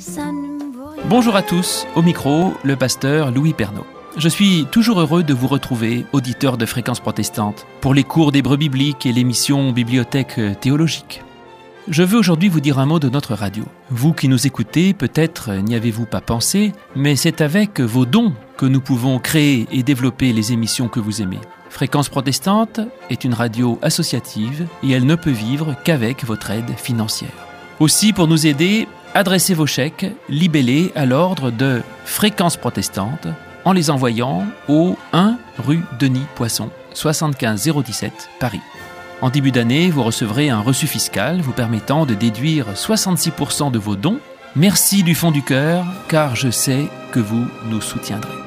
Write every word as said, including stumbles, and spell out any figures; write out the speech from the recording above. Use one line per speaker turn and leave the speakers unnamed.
ça ne me vaut rien.
Bonjour à tous, au micro, le pasteur Louis Pernaut. Je suis toujours heureux de vous retrouver, auditeurs de Fréquence Protestante, pour les cours d'hébreu biblique et l'émission Bibliothèque théologique. Je veux aujourd'hui vous dire un mot de notre radio. Vous qui nous écoutez, peut-être n'y avez-vous pas pensé, mais c'est avec vos dons que nous pouvons créer et développer les émissions que vous aimez. Fréquence Protestante est une radio associative et elle ne peut vivre qu'avec votre aide financière. Aussi, pour nous aider, adressez vos chèques libellés à l'ordre de Fréquence Protestante en les envoyant au un rue Denis Poisson, soixante-quinze zéro dix-sept, Paris. En début d'année, vous recevrez un reçu fiscal vous permettant de déduire soixante-six pour cent de vos dons. Merci du fond du cœur, car je sais que vous nous soutiendrez.